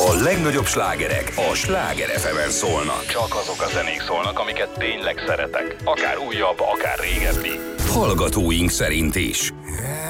A legnagyobb slágerek a Sláger FM-en szólnak. Csak azok a zenék szólnak, amiket tényleg szeretek. Akár újabb, akár régebbi. Hallgatóink szerint is.